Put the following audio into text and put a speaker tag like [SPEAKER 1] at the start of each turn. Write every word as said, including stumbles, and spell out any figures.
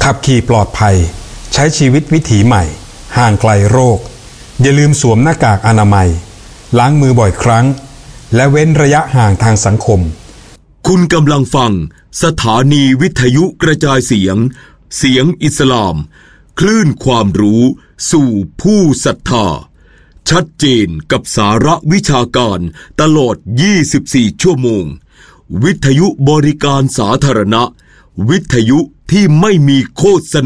[SPEAKER 1] ขับขี่ปลอดภัยใช้ชีวิตวิถีใหม่ห่างไกลโรคอย่าลืมสวมหน้ากากอนามัยล้างมือบ่อยครั้งและเว้นระยะห่างทางสังคม
[SPEAKER 2] คุณกำลังฟังสถานีวิทยุกระจายเสียงเสียงอิสลามคลื่นความรู้สู่ผู้ศรัทธาชัดเจนกับสาระวิชาการตลอดยี่สิบสี่ชั่วโมงวิทยุบริการสาธารณะวิทยุที่ไม่มีโฆษณา